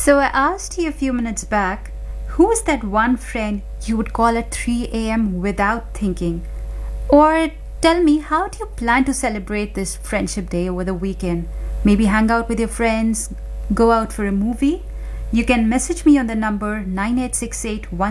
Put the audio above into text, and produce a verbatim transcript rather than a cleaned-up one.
So I asked you a few minutes back, who is that one friend you would call at three a m without thinking? Or tell me, how do you plan to celebrate this Friendship Day over the weekend? Maybe hang out with your friends, go out for a movie? You can message me on the number nine eight six eight one.